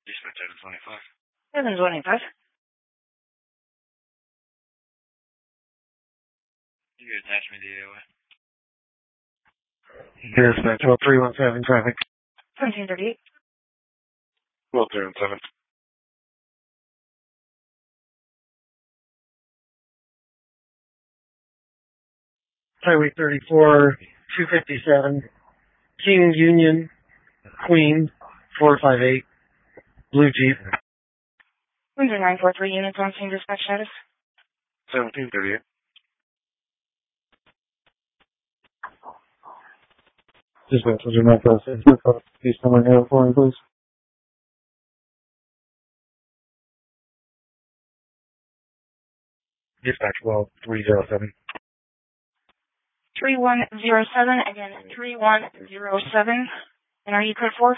Dispatch 725. 725. You can attach me to the AOA. Dispatch 317 traffic. 1738. 1217. Highway 34, 257, King Union, Queen, 458, Blue Jeep. Windsor 943 units on scene, dispatch status. 1738. Dispatch, was your map please come in here for me, please? Dispatch 12307. 3107, again, 3107. And are you code 4?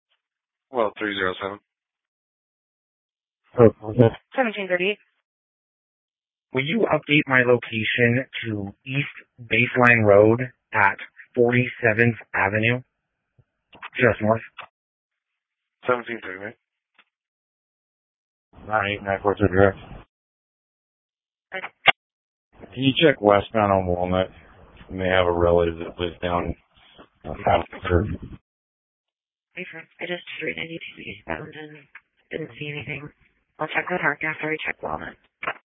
307. Oh, okay. 1738. Will you update my location to East Baseline Road at 47th Avenue? Just north. 1738. 98942 direct. Can you check westbound on Walnut? We may have a relative that lives down Fountain. I just 392 eastbound and didn't see anything. I'll check with Hark after I check Walnut.